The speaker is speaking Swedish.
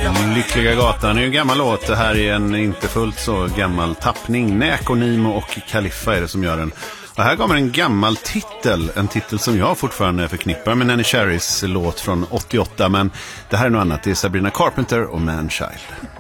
Lyckliga gatan är ju en gammal låt. Det här är en inte fullt så gammal tappning. Näko, Nimo och Kaliffa är det som gör den. Och här kommer en gammal titel. En titel som jag fortfarande förknippar med Nanny Cherrys låt från 88. Men det här är något annat. Det är Sabrina Carpenter och Manchild.